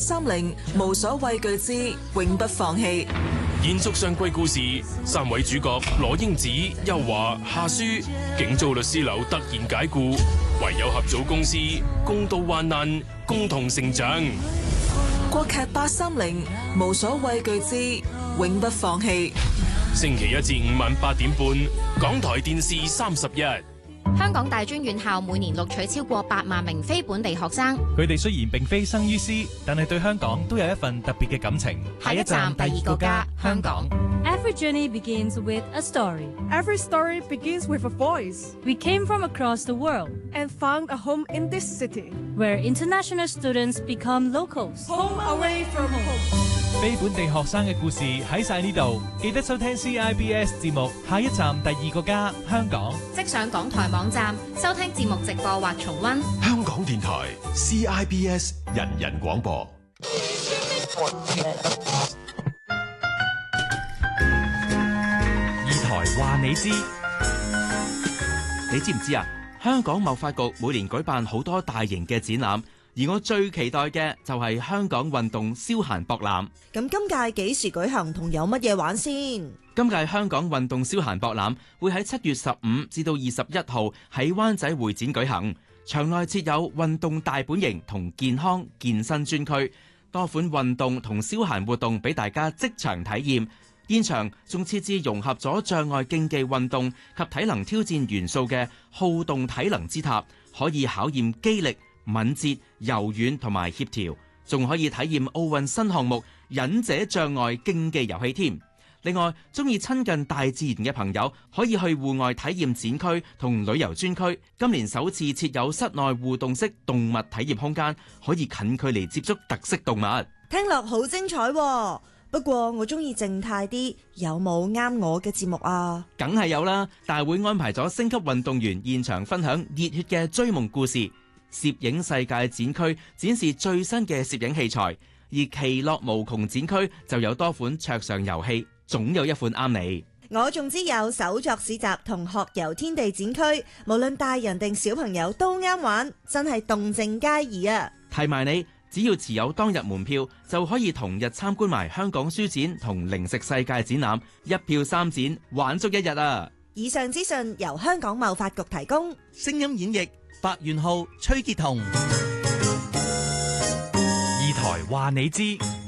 830無所畏懼之永不放棄。 延續上季故事，3位主角羅英子、邱華、夏書，景遭律師樓突然解雇，唯有合組公司，共度患難，共同成長。 國劇830無所畏懼之永不放棄。 星期1至5晚8點半，港台電視31。 香港大專院校每年錄取超過8萬名非本地學生， 佢哋雖然並非生於斯，但係對香港都有一份特別嘅感情。 下一站第二個家，香港。 Every journey begins with a story. Every story begins with a voice. We came from across the world and found a home in this city, where international students become locals. Home away from home. 非本地學生嘅故事喺晒呢度，記得收聽 CIBS 節目。下一站第二個家，香港。 即上港台網站收聽節目直播或重溫。 香港電台 CIBS 人人廣播。 二台話你知，你知唔知啊？香港貿發局每年舉辦好多大型嘅展覽。而我最期待嘅就係香港運動消閒博覽。 咁今屆幾時舉行同有乜嘢玩先？ 今屆香港運動消閒博覽會喺7月15至到21號喺灣仔會展舉行，場內設有運動大本營同健康健身專區，多款運動同消閒活動俾大家即場體驗。現場仲設置融合咗障礙競技運動及體能挑戰元素嘅好動體能之塔，可以考驗肌力、敏捷、柔軟同埋協調，仲可以體驗奧運新項目忍者障礙競技遊戲添。另外，中意親近大自然嘅朋友可以去戶外體驗展區同旅遊專區。今年首次設有室內互動式動物體驗空間，可以近距離接觸特色動物。 聽落好精彩喎，不過我中意靜態啲，有冇啱我嘅節目啊？ 梗係有啦！大會安排咗星級運動員現場分享熱血嘅追夢故事。攝影世界展區展示最新嘅攝影器材，而其樂無窮展區就有多款桌上遊戲，總有一款啱你。 我仲知有手作市集同學遊天地展區，無論大人定小朋友都啱玩，真係動靜皆宜啊！ 提埋你，只要持有當日門票，就可以同日參觀埋香港書展同零食世界展覽，一票3展，玩足一日啊！ 以上資訊由香港貿發局提供， 聲音演繹白元浩、崔潔彤。 二台話你知。